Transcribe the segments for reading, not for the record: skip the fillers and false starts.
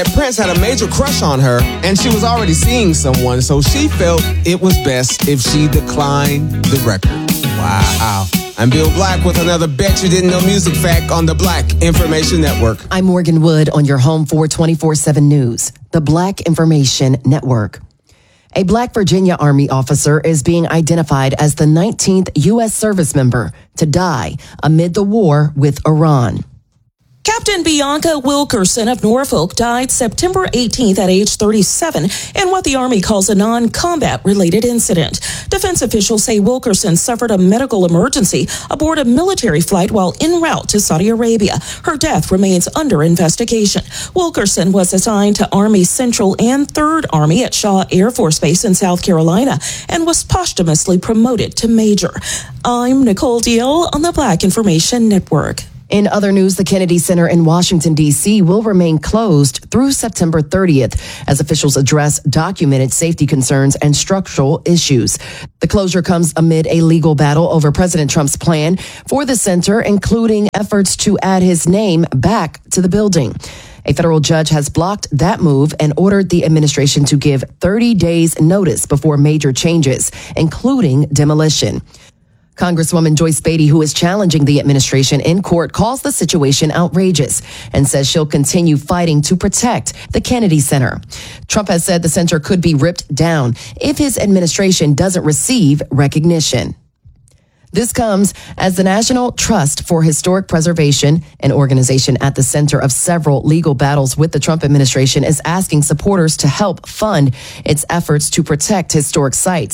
Prince had a major crush on her, and she was already seeing someone, so she felt it was best if she declined the record. Wow. I'm Bill Black with another Bet You Didn't Know Music Fact on the Black Information Network. I'm Morgan Wood on your home for 24/7 News, the Black Information Network. A Black Virginia Army officer is being identified as the 19th U.S. service member to die amid the war with Iran. Captain Bianca Wilkerson of Norfolk died September 18th at age 37 in what the Army calls a non-combat related incident. Defense officials say Wilkerson suffered a medical emergency aboard a military flight while en route to Saudi Arabia. Her death remains under investigation. Wilkerson was assigned to Army Central and 3rd Army at Shaw Air Force Base in South Carolina and was posthumously promoted to major. I'm Nicole Deal on the Black Information Network. In other news, the Kennedy Center in Washington, D.C. will remain closed through September 30th as officials address documented safety concerns and structural issues. The closure comes amid a legal battle over President Trump's plan for the center, including efforts to add his name back to the building. A federal judge has blocked that move and ordered the administration to give 30 days notice before major changes, including demolition. Congresswoman Joyce Beatty, who is challenging the administration in court, calls the situation outrageous and says she'll continue fighting to protect the Kennedy Center. Trump has said the center could be ripped down if his administration doesn't receive recognition. This comes as the National Trust for Historic Preservation, an organization at the center of several legal battles with the Trump administration, is asking supporters to help fund its efforts to protect historic sites.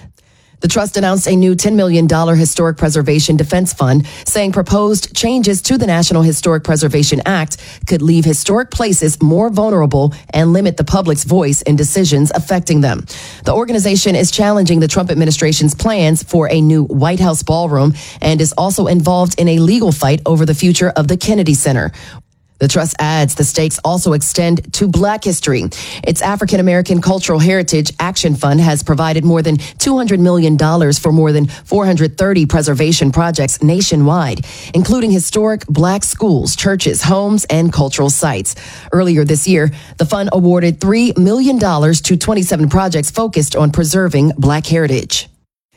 The trust announced a new $10 million Historic Preservation Defense Fund, saying proposed changes to the National Historic Preservation Act could leave historic places more vulnerable and limit the public's voice in decisions affecting them. The organization is challenging the Trump administration's plans for a new White House ballroom and is also involved in a legal fight over the future of the Kennedy Center. The trust adds the stakes also extend to Black history. Its African American Cultural Heritage Action Fund has provided more than $200 million for more than 430 preservation projects nationwide, including historic Black schools, churches, homes, and cultural sites. Earlier this year, the fund awarded $3 million to 27 projects focused on preserving Black heritage.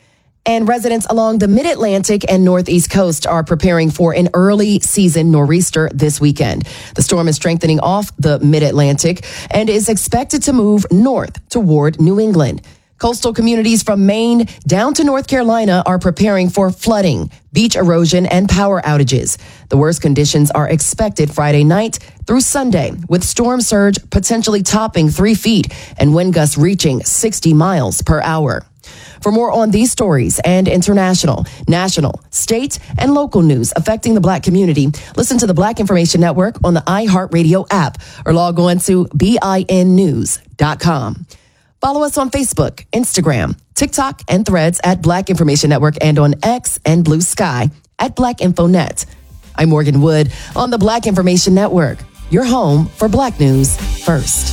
And residents along the Mid-Atlantic and Northeast coast are preparing for an early season nor'easter this weekend. The storm is strengthening off the Mid-Atlantic and is expected to move north toward New England. Coastal communities from Maine down to North Carolina are preparing for flooding, beach erosion, and power outages. The worst conditions are expected Friday night through Sunday, with storm surge potentially topping 3 feet and wind gusts reaching 60 miles per hour. For more on these stories and international, national, state, and local news affecting the Black community, listen to the Black Information Network on the iHeartRadio app or log on to BINnews.com. Follow us on Facebook, Instagram, TikTok, and Threads at Black Information Network and on X and Blue Sky at Black InfoNet. I'm Morgan Wood on the Black Information Network, your home for Black news first.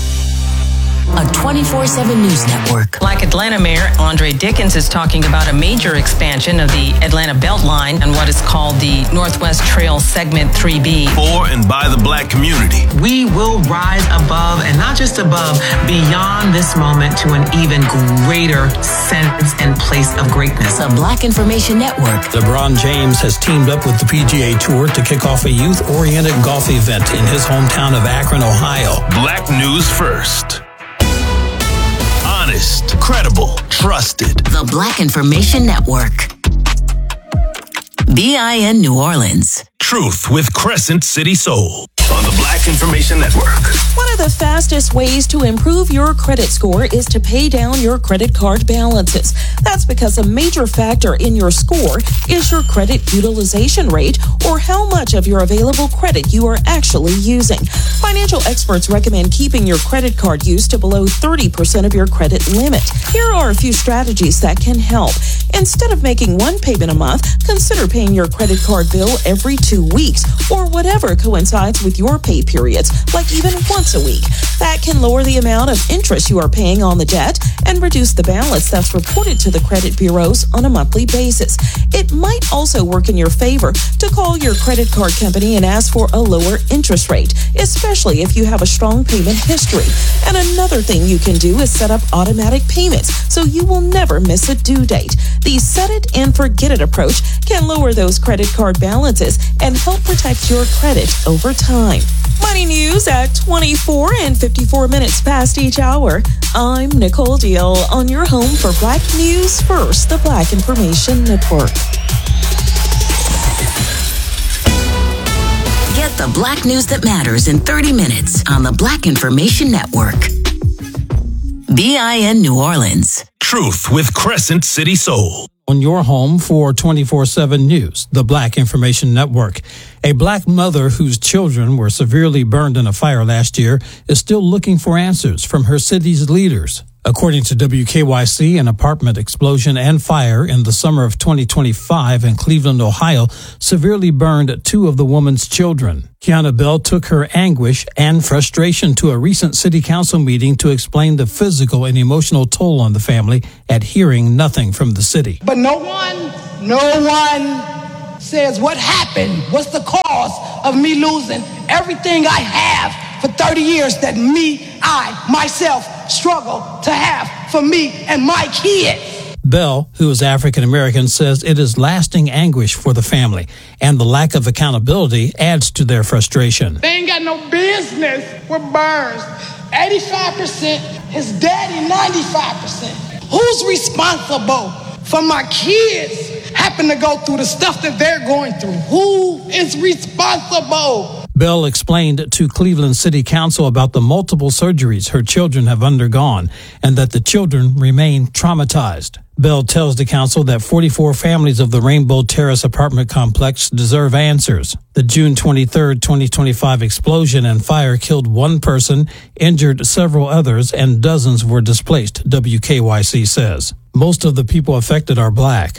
A 24/7 News Network. Like Atlanta Mayor Andre Dickens is talking about a major expansion of the Atlanta Beltline and what is called the Northwest Trail Segment 3B. For and by the Black community. We will rise above, and not just above, beyond this moment to an even greater sense and place of greatness. The Black Information Network. LeBron James has teamed up with the PGA Tour to kick off a youth-oriented golf event in his hometown of Akron, Ohio. Black news first. Honest, credible, trusted. The Black Information Network. BIN New Orleans. Truth with Crescent City Soul. On the Black Information Network. One of the fastest ways to improve your credit score is to pay down your credit card balances. That's because a major factor in your score is your credit utilization rate, or how much of your available credit you are actually using. Financial experts recommend keeping your credit card use to below 30% of your credit limit. Here are a few strategies that can help. Instead of making one payment a month, consider paying your credit card bill every 2 weeks, or whatever coincides with your pay periods, like even once a week. That can lower the amount of interest you are paying on the debt and reduce the balance that's reported to the credit bureaus on a monthly basis. It might also work in your favor to call your credit card company and ask for a lower interest rate, especially if you have a strong payment history. And another thing you can do is set up automatic payments so you will never miss a due date. The set it and forget it approach can lower those credit card balances and help protect your credit over time. Money news at 24 and 54 minutes past each hour. I'm Nicole Deal on your home for Black News First, the Black Information Network. Get the Black news that matters in 30 minutes on the Black Information Network. BIN New Orleans. Truth with Crescent City Soul. On your home for 24/7 News, the Black Information Network. A black mother whose children were severely burned in a fire last year is still looking for answers from her city's leaders. According to WKYC, an apartment explosion and fire in the summer of 2025 in Cleveland, Ohio, severely burned two of the woman's children. Kiana Bell took her anguish and frustration to a recent city council meeting to explain the physical and emotional toll on the family at hearing nothing from the city. But no one says what happened, what's the cause of me losing everything I have for 30 years that myself struggle to have for me and my kids. Bell, who is African American, says it is lasting anguish for the family, and the lack of accountability adds to their frustration. They ain't got no business with burns. 85%, his daddy 95%. Who's responsible for my kids happen to go through the stuff that they're going through? Who is responsible? Bell explained to Cleveland City Council about the multiple surgeries her children have undergone and that the children remain traumatized. Bell tells the council that 44 families of the Rainbow Terrace apartment complex deserve answers. The June 23, 2025 explosion and fire killed one person, injured several others, and dozens were displaced, WKYC says. Most of the people affected are black.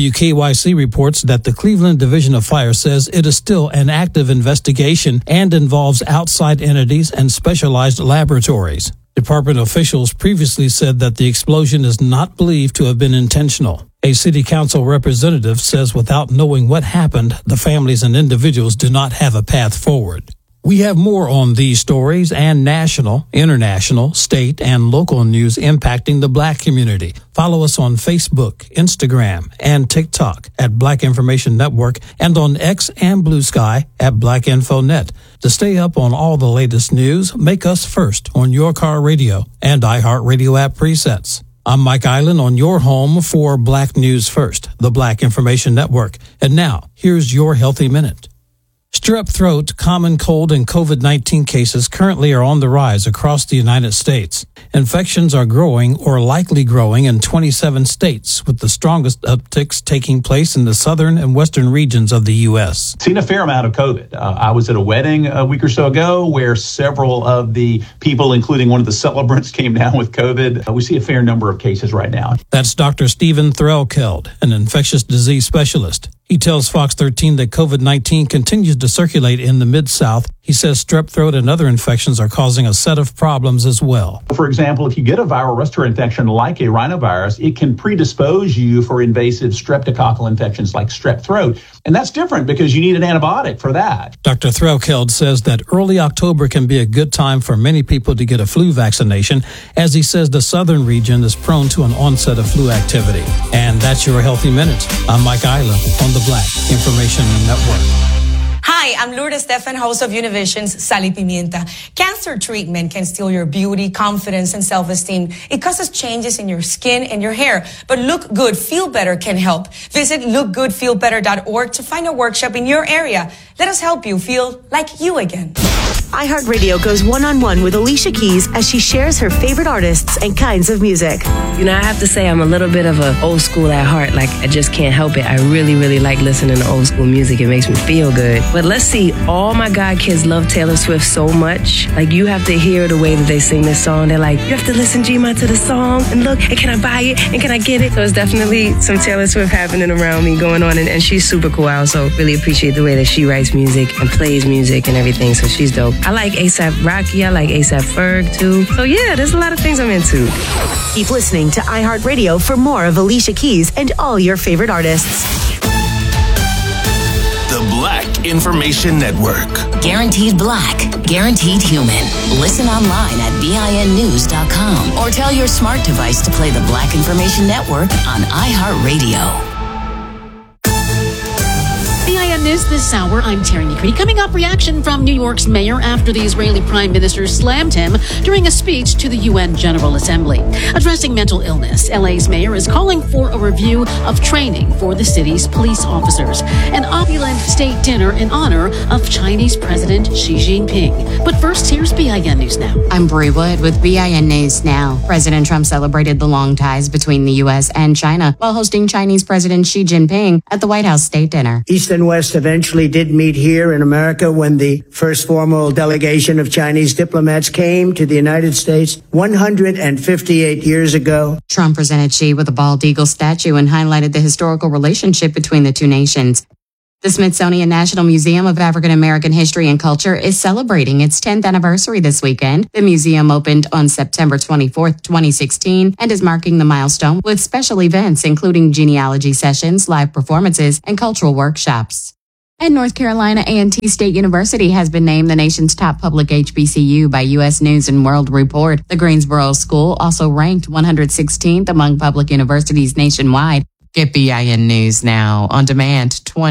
WKYC reports that the Cleveland Division of Fire says it is still an active investigation and involves outside entities and specialized laboratories. Department officials previously said that the explosion is not believed to have been intentional. A city council representative says without knowing what happened, the families and individuals do not have a path forward. We have more on these stories and national, international, state, and local news impacting the black community. Follow us on Facebook, Instagram, and TikTok at Black Information Network and on X and Blue Sky at Black InfoNet. To stay up on all the latest news, make us first on your car radio and iHeartRadio app presets. I'm Mike Island on your home for Black News First, the Black Information Network. And now, here's your Healthy Minute. Strep throat, common cold, and COVID-19 cases currently are on the rise across the United States. Infections are growing or likely growing in 27 states, with the strongest upticks taking place in the southern and western regions of the U.S. Seen a fair amount of COVID. I was at a wedding a week or so ago where several of the people, including one of the celebrants, came down with COVID. We see a fair number of cases right now. That's Dr. Stephen Threlkeld, an infectious disease specialist. He tells Fox 13 that COVID-19 continues to circulate in the Mid-South. He says strep throat and other infections are causing a set of problems as well. For example, if you get a viral respiratory infection like a rhinovirus, it can predispose you for invasive streptococcal infections like strep throat. And that's different because you need an antibiotic for that. Dr. Threlkeld says that early October can be a good time for many people to get a flu vaccination, as he says the southern region is prone to an onset of flu activity. And that's your Healthy Minute. I'm Mike Island on the Black Information Network. Hi, I'm Lourdes Stefan, host of Univision's Sal y Pimienta. Cancer treatment can steal your beauty, confidence, and self-esteem. It causes changes in your skin and your hair. But Look Good, Feel Better can help. Visit lookgoodfeelbetter.org to find a workshop in your area. Let us help you feel like you again. iHeartRadio goes one-on-one with Alicia Keys as she shares her favorite artists and kinds of music. You know, I have to say I'm a little bit of an old school at heart. Like, I just can't help it. I really, really like listening to old school music. It makes me feel good. But let's see, all my god kids love Taylor Swift so much. Like, you have to hear the way that they sing this song. They're like, you have to listen, Gma, to the song. And look, and can I buy it? And can I get it? So it's definitely some Taylor Swift happening around me going on. And she's super cool. I also really appreciate the way that she writes music and plays music and everything. So she's dope. I like ASAP Rocky. I like ASAP Ferg, too. So, yeah, there's a lot of things I'm into. Keep listening to iHeartRadio for more of Alicia Keys and all your favorite artists. The Black Information Network. Guaranteed black, guaranteed human. Listen online at BINnews.com or tell your smart device to play the Black Information Network on iHeartRadio. News this hour. I'm Terry McCready. Coming up, reaction from New York's mayor after the Israeli prime minister slammed him during a speech to the UN General Assembly. Addressing mental illness, LA's mayor is calling for a review of training for the city's police officers. An opulent state dinner in honor of Chinese President Xi Jinping. But first, here's BIN News Now. I'm Bree Wood with BIN News Now. President Trump celebrated the long ties between the U.S. and China while hosting Chinese President Xi Jinping at the White House State Dinner. East and West eventually did meet here in America when the first formal delegation of Chinese diplomats came to the United States 158 years ago. Trump presented Xi with a bald eagle statue and highlighted the historical relationship between the two nations. The Smithsonian National Museum of African American History and Culture is celebrating its 10th anniversary this weekend. The museum opened on September 24th, 2016, and is marking the milestone with special events including genealogy sessions, live performances, and cultural workshops. And North Carolina A&T State University has been named the nation's top public HBCU by U.S. News and World Report. The Greensboro School also ranked 116th among public universities nationwide. Get BIN News Now on demand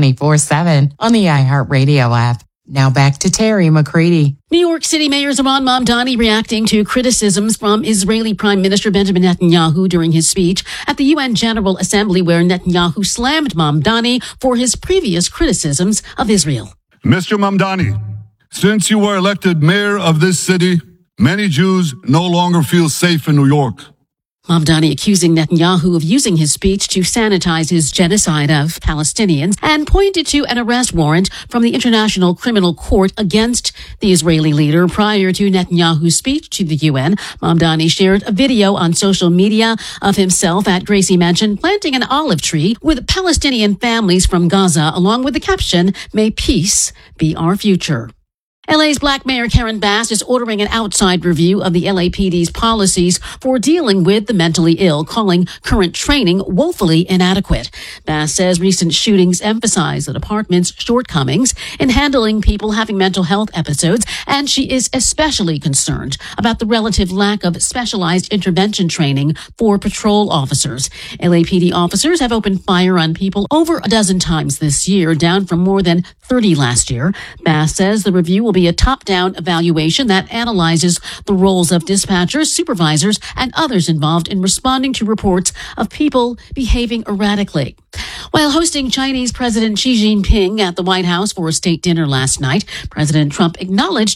24/7 on the iHeartRadio app. Now back to Terry McCready. New York City Mayor Zohran Mamdani reacting to criticisms from Israeli Prime Minister Benjamin Netanyahu during his speech at the UN General Assembly, where Netanyahu slammed Mamdani for his previous criticisms of Israel. Mr. Mamdani, since you were elected mayor of this city, many Jews no longer feel safe in New York. Mamdani accusing Netanyahu of using his speech to sanitize his genocide of Palestinians and pointed to an arrest warrant from the International Criminal Court against the Israeli leader prior to Netanyahu's speech to the UN. Mamdani shared a video on social media of himself at Gracie Mansion planting an olive tree with Palestinian families from Gaza, along with the caption, "May peace be our future." LA's Black Mayor Karen Bass is ordering an outside review of the LAPD's policies for dealing with the mentally ill, calling current training woefully inadequate. Bass says recent shootings emphasize the department's shortcomings in handling people having mental health episodes, and she is especially concerned about the relative lack of specialized intervention training for patrol officers. LAPD officers have opened fire on people over a dozen times this year, down from more than 30 last year. Bass says the review will be a top-down evaluation that analyzes the roles of dispatchers, supervisors, and others involved in responding to reports of people behaving erratically. While hosting Chinese President Xi Jinping at the White House for a state dinner last night, President Trump acknowledged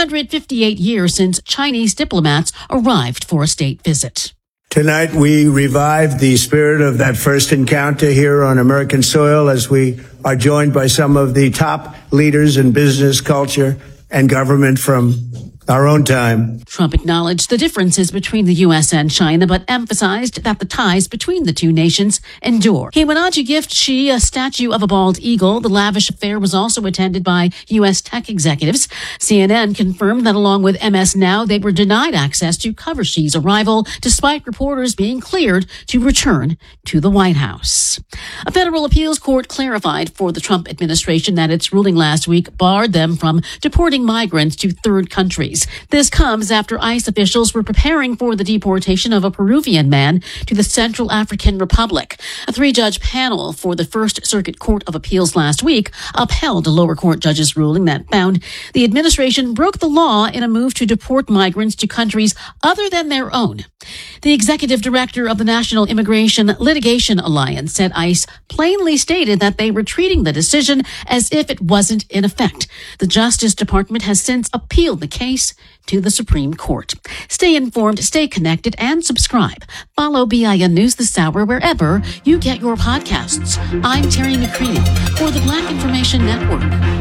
158 years since Chinese diplomats arrived for a state visit. Tonight, we revived the spirit of that first encounter here on American soil as we are joined by some of the top leaders in business, culture, and government from our own time. Trump acknowledged the differences between the U.S. and China, but emphasized that the ties between the two nations endure. He went on to gift Xi a statue of a bald eagle. The lavish affair was also attended by U.S. tech executives. CNN confirmed that along with MS Now, they were denied access to cover Xi's arrival, despite reporters being cleared to return to the White House. A federal appeals court clarified for the Trump administration that its ruling last week barred them from deporting migrants to third countries. This comes after ICE officials were preparing for the deportation of a Peruvian man to the Central African Republic. A 3-judge panel for the First Circuit Court of Appeals last week upheld a lower court judge's ruling that found the administration broke the law in a move to deport migrants to countries other than their own. The executive director of the National Immigration Litigation Alliance said ICE plainly stated that they were treating the decision as if it wasn't in effect. The Justice Department has since appealed the case to the Supreme Court. Stay informed, stay connected, and subscribe. Follow BIN News this hour wherever you get your podcasts. I'm Terry McCready for the Black Information Network.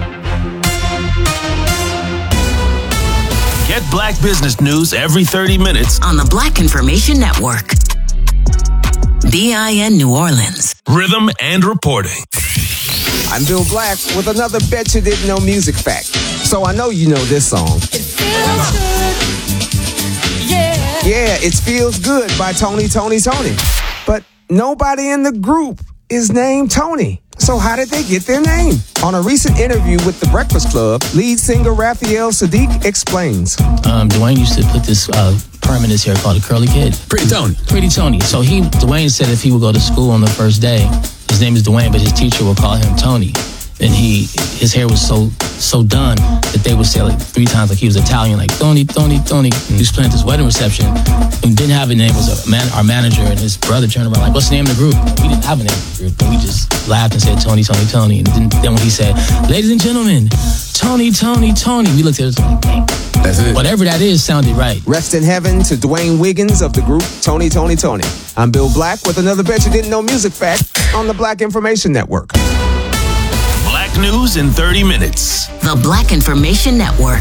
Get Black business news every 30 minutes on the Black Information Network. BIN New Orleans. Rhythm and reporting. I'm Bill Black with another Bet You Didn't Know music fact. So I know you know this song. It feels good. Yeah, It Feels Good by Tony. But nobody in the group is named Tony. So how did they get their name? On a recent interview with The Breakfast Club, lead singer Raphael Sadiq explains. Dwayne used to put this perm in his hair called a curly kid. Pretty Tony. So Dwayne said if he would go to school on the first day, his name is Dwayne, but his teacher would call him Tony. And his hair was so done that they would say like 3 times like he was Italian, like Tony. He was playing at this wedding reception and didn't have a name. It was our manager and his brother turned around like, what's the name of the group? We didn't have a name of the group, but we just laughed and said Tony. And then when he said, ladies and gentlemen, Tony, we looked at it like, dang. That's it. Whatever that is sounded right. Rest in heaven to Dwayne Wiggins of the group Tony. I'm Bill Black with another Bet You Didn't Know music fact on the Black Information Network. Black News in 30 minutes. The Black Information Network.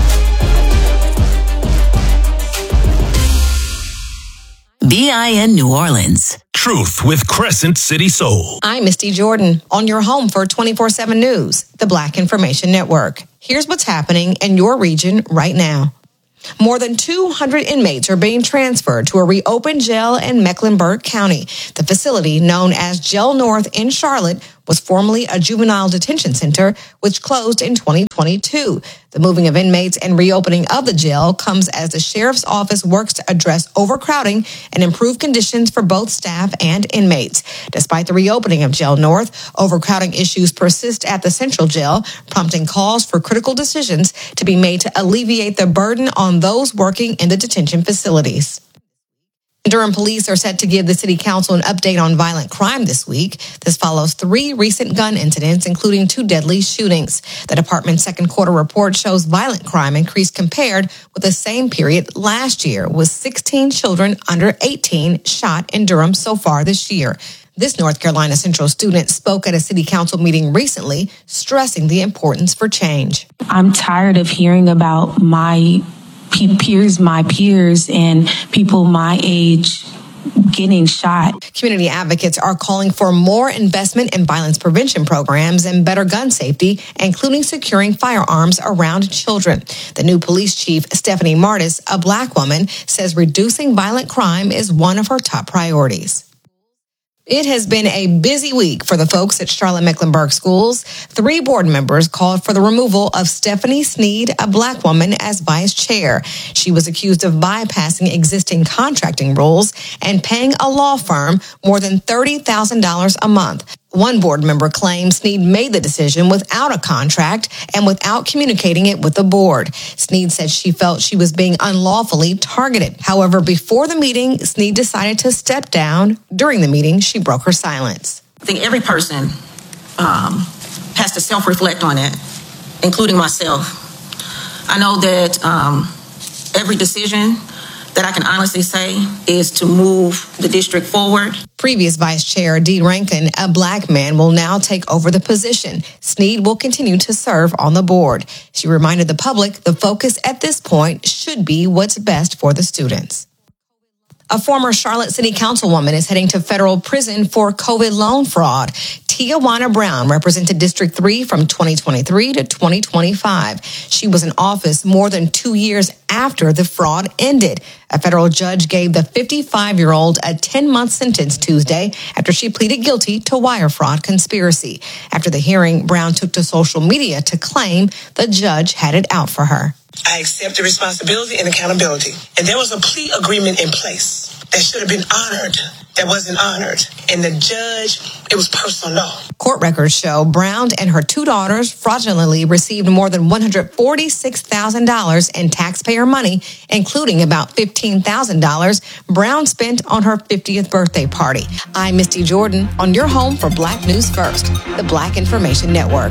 BIN New Orleans. Truth with Crescent City Soul. I'm Misty Jordan on your home for 24/7 News, the Black Information Network. Here's what's happening in your region right now. More than 200 inmates are being transferred to a reopened jail in Mecklenburg County. The facility, known as Jail North in Charlotte, was formerly a juvenile detention center, which closed in 2022. The moving of inmates and reopening of the jail comes as the sheriff's office works to address overcrowding and improve conditions for both staff and inmates. Despite the reopening of Jail North, overcrowding issues persist at the central jail, prompting calls for critical decisions to be made to alleviate the burden on those working in the detention facilities. Durham police are set to give the city council an update on violent crime this week. This follows 3 recent gun incidents, including 2 deadly shootings. The department's second quarter report shows violent crime increased compared with the same period last year, with 16 children under 18 shot in Durham so far this year. This North Carolina Central student spoke at a city council meeting recently, stressing the importance for change. I'm tired of hearing about my peers and people my age getting shot. Community advocates are calling for more investment in violence prevention programs and better gun safety, including securing firearms around children. The new police chief, Stephanie Martis, a Black woman, says reducing violent crime is one of her top priorities. It has been a busy week for the folks at Charlotte-Mecklenburg schools. 3 board members called for the removal of Stephanie Sneed, a Black woman, as vice chair. She was accused of bypassing existing contracting rules and paying a law firm more than $30,000 a month. One board member claims Sneed made the decision without a contract and without communicating it with the board. Sneed said she felt she was being unlawfully targeted. However, before the meeting, Sneed decided to step down. During the meeting, she broke her silence. I think every person has to self-reflect on it, including myself. I know that every decision that I can honestly say is to move the district forward. Previous Vice Chair Dee Rankin, a Black man, will now take over the position. Sneed will continue to serve on the board. She reminded the public the focus at this point should be what's best for the students. A former Charlotte City Councilwoman is heading to federal prison for COVID loan fraud. Tijuana Brown represented District 3 from 2023 to 2025. She was in office more than 2 years after the fraud ended. A federal judge gave the 55-year-old a 10-month sentence Tuesday after she pleaded guilty to wire fraud conspiracy. After the hearing, Brown took to social media to claim the judge had it out for her. I accepted responsibility and accountability. And there was a plea agreement in place that should have been honored, that wasn't honored. And the judge, it was personal. Court records show Brown and her 2 daughters fraudulently received more than $146,000 in taxpayer money, including about $15,000 Brown spent on her 50th birthday party. I'm Misty Jordan on your home for Black News First, the Black Information Network.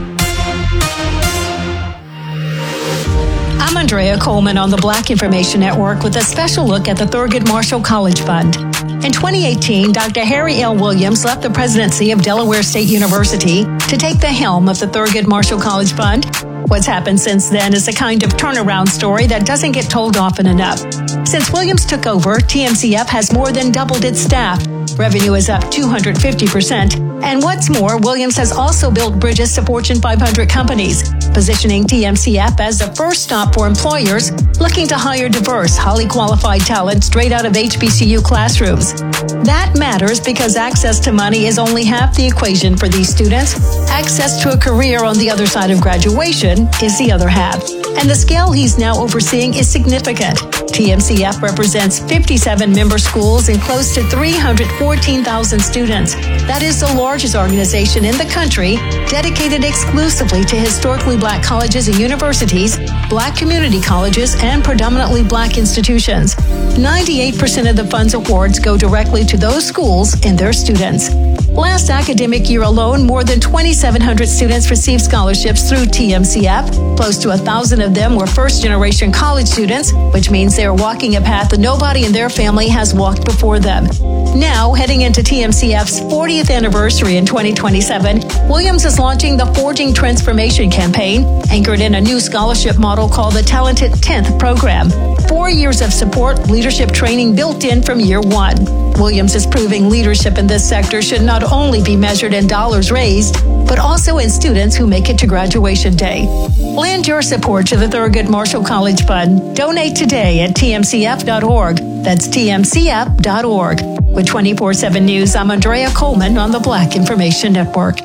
I'm Andrea Coleman on the Black Information Network with a special look at the Thurgood Marshall College Fund. In 2018, Dr. Harry L. Williams left the presidency of Delaware State University to take the helm of the Thurgood Marshall College Fund. What's happened since then is a kind of turnaround story that doesn't get told often enough. Since Williams took over, TMCF has more than doubled its staff, Revenue is up 250%. And what's more, Williams has also built bridges to Fortune 500 companies, positioning TMCF as the first stop for employers looking to hire diverse, highly qualified talent straight out of HBCU classrooms. That matters because access to money is only half the equation for these students. Access to a career on the other side of graduation is the other half. And the scale he's now overseeing is significant. TMCF represents 57 member schools and close to 314,000 students. That is the largest organization in the country dedicated exclusively to historically black colleges and universities, black community colleges, and predominantly black institutions. 98% of the fund's awards go directly to those schools and their students. Last academic year alone, more than 2,700 students received scholarships through TMCF. Close to 1,000 of them were first-generation college students, which means they are walking a path that nobody in their family has walked before them. Now, heading into TMCF's 40th anniversary in 2027, Williams is launching the Forging Transformation campaign, anchored in a new scholarship model called the Talented 10th program. 4 years of support, leadership training built in from year one. Williams is proving leadership in this sector should not only be measured in dollars raised, but also in students who make it to graduation day. Lend your support to the Thurgood Marshall College Fund. Donate today at tmcf.org. That's tmcf.org. With 24/7 News, I'm Andrea Coleman on the Black Information Network.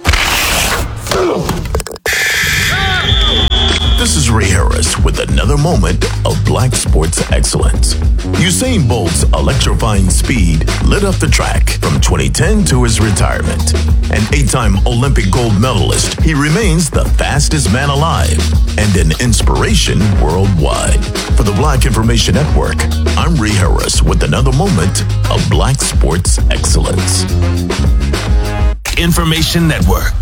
This is Ray Harris with another moment of Black sports excellence. Usain Bolt's electrifying speed lit up the track from 2010 to his retirement. An 8-time Olympic gold medalist, he remains the fastest man alive and an inspiration worldwide. For the Black Information Network, I'm Ray Harris with another moment of Black sports excellence. Information Network.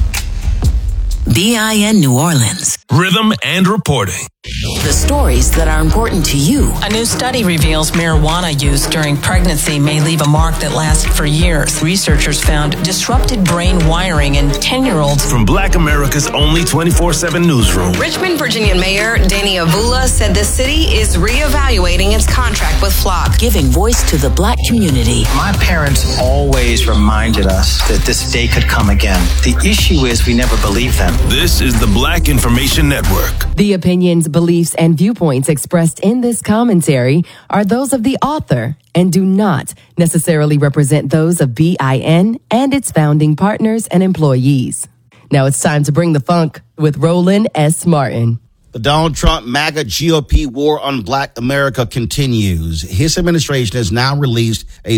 BIN New Orleans. Rhythm and reporting. The stories that are important to you. A new study reveals marijuana use during pregnancy may leave a mark that lasts for years. Researchers found disrupted brain wiring in 10-year-olds. From Black America's only 24/7 newsroom. Richmond, Virginia Mayor Danny Avula said the city is reevaluating its contract with Flock, giving voice to the black community. My parents always reminded us that this day could come again. The issue is we never believe them. This is the Black Information Network. The opinions, beliefs, and viewpoints expressed in this commentary are those of the author and do not necessarily represent those of BIN and its founding partners and employees. Now it's time to bring the funk with Roland S. Martin. The Donald Trump MAGA GOP war on Black America continues. His administration has now released a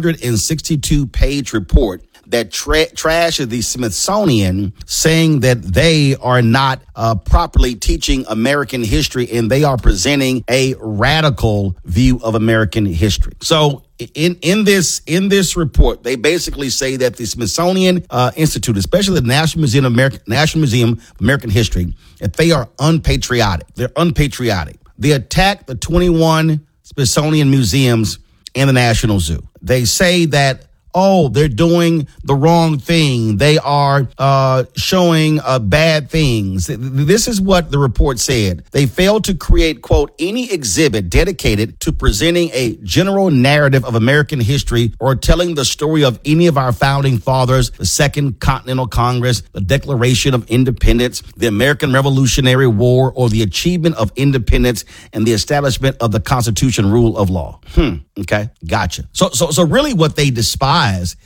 162-page report that trashes the Smithsonian, saying that they are not properly teaching American history and they are presenting a radical view of American history. So in this report, they basically say that the Smithsonian Institute, especially the National Museum of American History, that they are unpatriotic. They're unpatriotic. They attack the 21 Smithsonian museums and the National Zoo. They say that, they're doing the wrong thing. They are showing bad things. This is what the report said. They failed to create, quote, any exhibit dedicated to presenting a general narrative of American history or telling the story of any of our founding fathers, the Second Continental Congress, the Declaration of Independence, the American Revolutionary War, or the achievement of independence and the establishment of the Constitution rule of law. Okay, gotcha. So really what they despise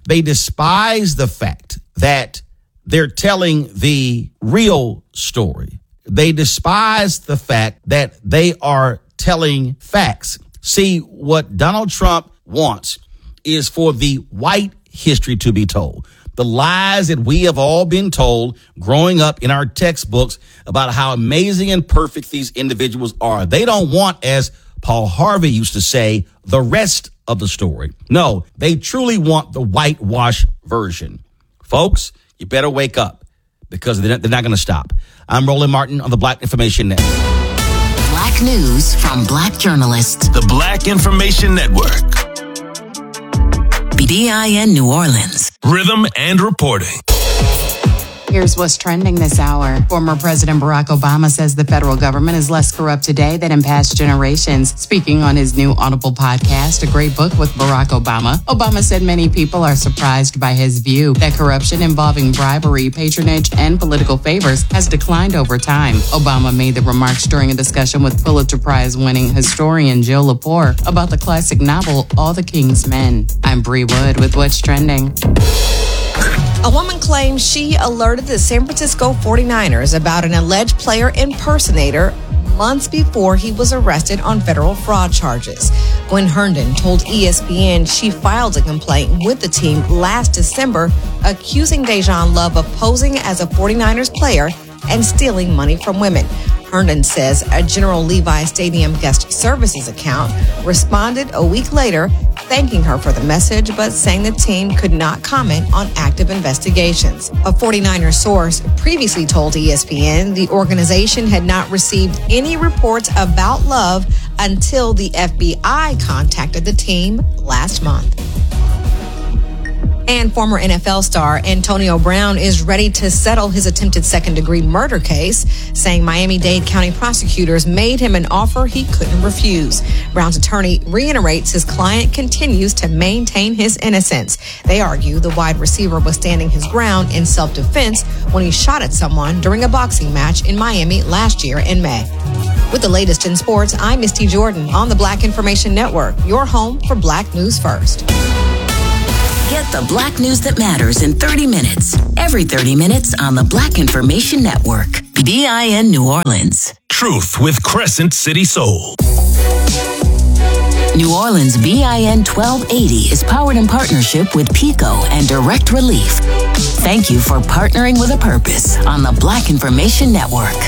the fact that they're telling the real story. They despise the fact that they are telling facts. See, what Donald Trump wants is for the white history to be told. The lies that we have all been told growing up in our textbooks about how amazing and perfect these individuals are. They don't want, as Paul Harvey used to say, the rest of the story. No, they truly want the whitewash version. Folks, you better wake up because they're not going to stop. I'm Roland Martin on the Black Information Network. Black news from black journalists. The Black Information Network. BIN New Orleans. Rhythm and reporting. Here's what's trending this hour. Former President Barack Obama says the federal government is less corrupt today than in past generations. Speaking on his new Audible podcast, A Great Book with Barack Obama, Obama said many people are surprised by his view that corruption involving bribery, patronage, and political favors has declined over time. Obama made the remarks during a discussion with Pulitzer Prize-winning historian Jill Lepore about the classic novel All the King's Men. I'm Bree Wood with What's Trending. A woman claims she alerted the San Francisco 49ers about an alleged player impersonator months before he was arrested on federal fraud charges. Gwen Herndon told ESPN she filed a complaint with the team last December accusing Dejan Love of posing as a 49ers player and stealing money from women. Herndon says a General Levi Stadium guest services account responded a week later thanking her for the message, but saying the team could not comment on active investigations. A 49er source previously told ESPN the organization had not received any reports about Love until the FBI contacted the team last month. And former NFL star Antonio Brown is ready to settle his attempted second-degree murder case, saying Miami-Dade County prosecutors made him an offer he couldn't refuse. Brown's attorney reiterates his client continues to maintain his innocence. They argue the wide receiver was standing his ground in self-defense when he shot at someone during a boxing match in Miami last year in May. With the latest in sports, I'm Misty Jordan on the Black Information Network, your home for Black News First. Get the Black news that matters in 30 minutes. Every 30 minutes on the Black Information Network. BIN New Orleans. Truth with Crescent City Soul. New Orleans BIN 1280 is powered in partnership with PICO and Direct Relief. Thank you for partnering with a purpose on the Black Information Network.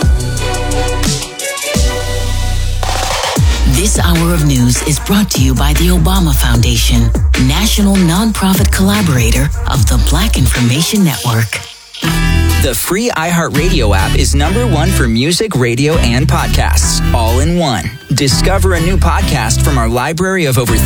This hour of news is brought to you by the Obama Foundation, national nonprofit collaborator of the Black Information Network. The free iHeartRadio app is #1 for music, radio, and podcasts, all in one. Discover a new podcast from our library of over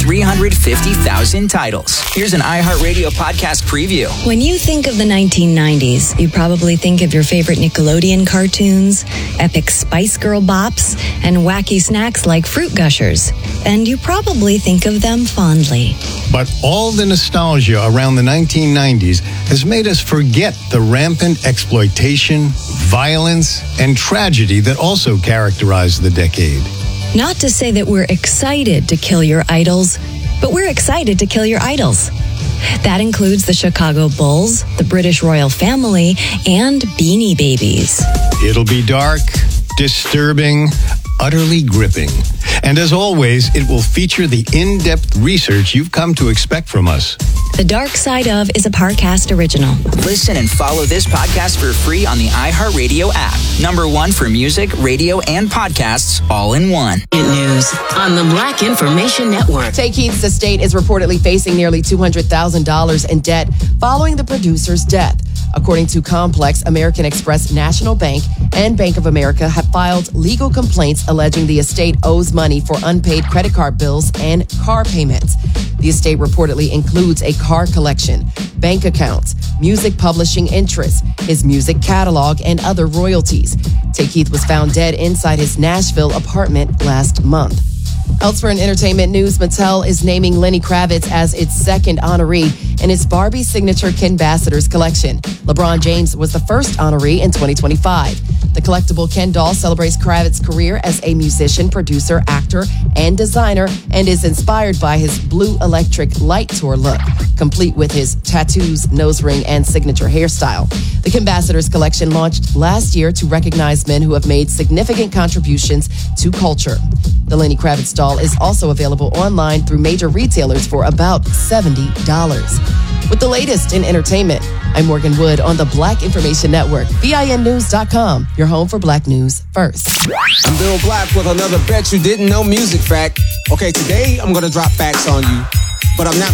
350,000 titles. Here's an iHeartRadio podcast preview. When you think of the 1990s, you probably think of your favorite Nickelodeon cartoons, epic Spice Girl bops, and wacky snacks like Fruit Gushers. And you probably think of them fondly. But all the nostalgia around the 1990s has made us forget the rampant exploitation, violence, and tragedy that also characterized the decade. Not to say that we're excited to kill your idols, but we're excited to kill your idols. That includes the Chicago Bulls, the British royal family, and Beanie Babies. It'll be dark, disturbing, utterly gripping. And as always, it will feature the in-depth research you've come to expect from us. The Dark Side of is a Parcast original. Listen and follow this podcast for free on the iHeartRadio app. #1 for music, radio, and podcasts, all in one. News on the Black Information Network. Tay Keith's estate is reportedly facing nearly $200,000 in debt following the producer's death. According to Complex, American Express National Bank and Bank of America have filed legal complaints alleging the estate owes money for unpaid credit card bills and car payments. The estate reportedly includes a car collection, bank accounts, music publishing interests, his music catalog, and other royalties. Tay Keith was found dead inside his Nashville apartment last month. Elsewhere in entertainment news, Mattel is naming Lenny Kravitz as its second honoree in its Barbie Signature Kenbassadors collection. LeBron James was the first honoree in 2025. The collectible Ken doll celebrates Kravitz's career as a musician, producer, actor, and designer, and is inspired by his Blue Electric Light Tour look, complete with his tattoos, nose ring, and signature hairstyle. The Kenbassadors collection launched last year to recognize men who have made significant contributions to culture. The Lenny Kravitz doll is also available online through major retailers for about $70. With the latest in entertainment, I'm Morgan Wood on the Black Information Network, BINnews.com, your home for Black news first. I'm Bill Black with another Bet You Didn't Know music fact. Okay, today I'm going to drop facts on you, but I'm not